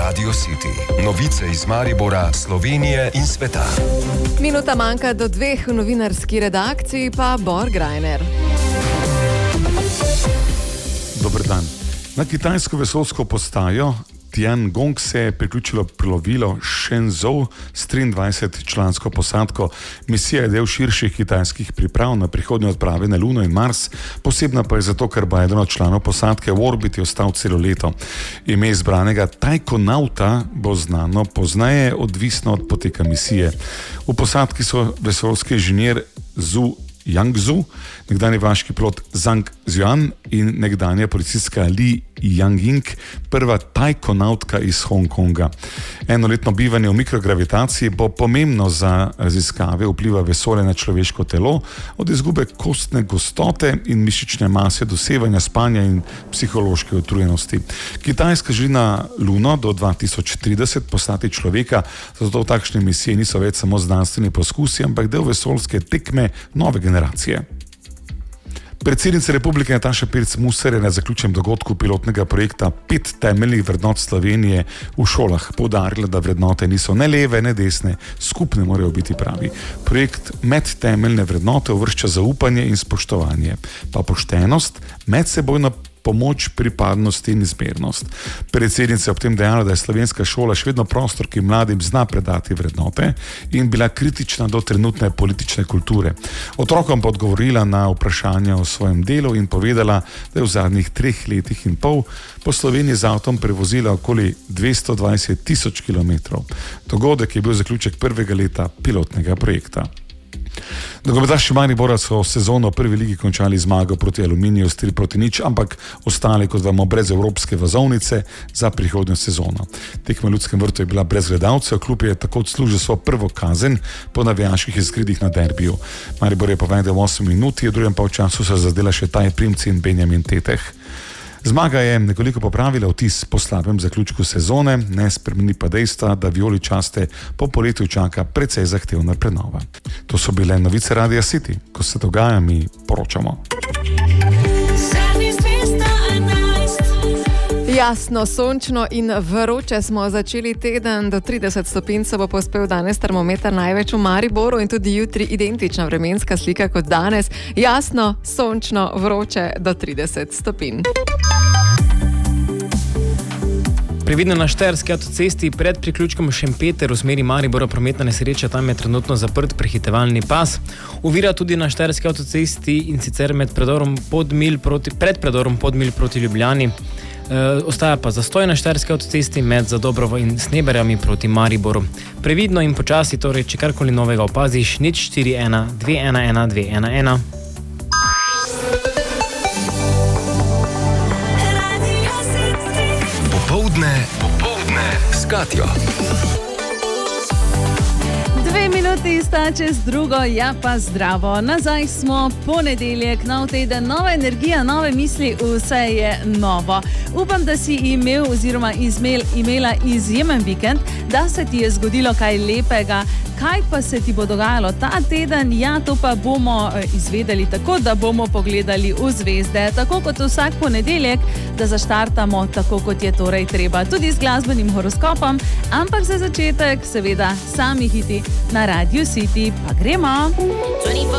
Radio City. Novice iz Maribora, Slovenije in sveta. Minuta manjka do 2 v novinarski redakciji, pa Bor Grajner. Dober dan. Na kitajsko vesoljsko postajo Tiangong se je priključilo plovilo Shenzhou s 23-člansko posadko. Misija je del širših kitajskih priprav na prihodnje odprave na Luno in Mars, posebna pa je zato, ker bo eden od članov posadke v orbiti ostal celo leto. Ime izbranega tajkonauta bo znano pozneje, odvisno od poteka misije. V posadki so vesoljski inženir Zhu Yangzu, nekdanji vaški pilot Zhang Zhuan in nekdanja policistka Li Yangying, prva tajkonautka iz Hongkonga. Enoletno bivanje v mikrogravitaciji bo pomembno za raziskave vpliva vesolja na človeško telo, od izgube kostne gostote in mišične mase do sevanja, spanja in psihološke utrujenosti. Kitajska želi na Luno do 2030 poslati človeka, zato takšne misije niso več samo znanstveni poskusi, ampak del vesoljske tekme nove generacije. Predsednica Republike Nataša Pirc Musar je na zaključnem dogodku pilotnega projekta 5 temeljnih vrednot Slovenije v šolah poudarila, da vrednote niso ne leve, ne desne, skupne morajo biti pravi. Projekt med temeljne vrednote uvršča zaupanje in spoštovanje, pa poštenost, medsebojno pomoč, pripadnost in izmernost. Predsednica je ob tem dejala, da je slovenska šola še vedno prostor, ki mladim zna predati vrednote in bila kritična do trenutne politične kulture. Otrokom pa odgovorila na vprašanja o svojem delu in povedala, da je v zadnjih 3 letih in pol po Sloveniji z avtom prevozila okoli 220.000 kilometrov. Dogodek je bil zaključek prvega leta pilotnega projekta. Nogometaši Maribora so sezono v prvi ligi končali zmago proti Aluminiju s 3-0, ampak ostali, kot vemo, brez evropske vozovnice za prihodnjo sezono. Tekma v Ljudskem vrtu je bila brez gledalcev, klub je tako odslužil svojo prvo kazen po navijaških izgredih na derbiju. Maribor je povedal v 8 minuti, v drugem polčasu so zadela še Taj Primci in Benjamin Teteh. Zmaga je nekoliko popravila vtis po slabem zaključku sezone, ne spremeni pa dejstva, da vijoličaste po poletju čaka precej zahtevna prenova. To so bile novice Radia City. Ko se dogaja, mi poročamo. Jasno, sončno in vroče smo začeli teden, do 30 stopinj se bo povzpel danes termometer največ v Mariboru in tudi jutri identična vremenska slika kot danes. Jasno, sončno, vroče do 30 stopinj. Previdno na Štajerski avtocesti pred priključkom Šempeter v smeri Maribora prometna nesreča, tam je trenutno zaprt prehitevalni pas. Ovira tudi na Štajerski avtocesti in sicer pred predorom Podmilj proti Ljubljani. Ostaja pa zastoj na Štajerski avtocesti med Zadobrovo in Sneberjami proti Mariboru. Previdno in počasi, torej, če karkoli novega opaziš, 041 211 211. Popoldne s Katjo. 2 minuti sta čez drugo, ja pa zdravo. Nazaj smo, ponedeljek, nov teden, nova energija, nove misli, vse je novo. Upam, da si imel oziroma imela izjemen vikend, da se ti je zgodilo kaj lepega. Kaj pa se ti bo dogajalo ta teden? Ja, to pa bomo izvedeli tako, da bomo pogledali v zvezde, tako kot vsak ponedeljek, da zaštartamo tako, kot je torej treba, tudi z glasbenim horoskopom, ampak za začetek seveda sami hiti na Radio City, pa gremo!